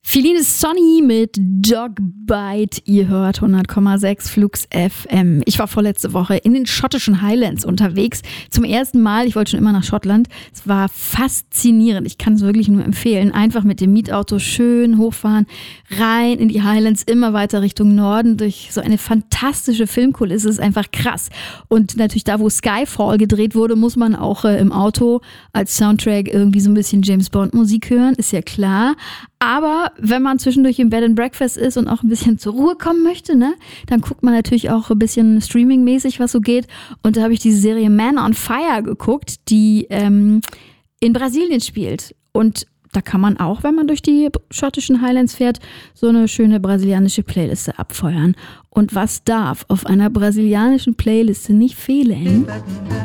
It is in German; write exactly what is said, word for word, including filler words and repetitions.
Feline Sonny mit Dog Bite. Ihr hört hundert Komma sechs Flux F M. Ich war vorletzte Woche in den schottischen Highlands unterwegs. Zum ersten Mal. Ich wollte schon immer nach Schottland. Es war faszinierend. Ich kann es wirklich nur empfehlen. Einfach mit dem Mietauto schön hochfahren, rein in die Highlands, immer weiter Richtung Norden durch so eine fantastische Filmkulisse. Es ist einfach krass. Und natürlich da, wo Skyfall gedreht wurde, muss man auch äh, im Auto als Soundtrack irgendwie so ein bisschen James Bond Musik hören. Ist ja klar. Aber wenn man zwischendurch im Bed and Breakfast ist und auch ein bisschen zur Ruhe kommen möchte, ne, dann guckt man natürlich auch ein bisschen streamingmäßig, was so geht. Und da habe ich diese Serie Man on Fire geguckt, die ähm, in Brasilien spielt. Und da kann man auch, wenn man durch die schottischen Highlands fährt, so eine schöne brasilianische Playliste abfeuern. Und was darf auf einer brasilianischen Playliste nicht fehlen?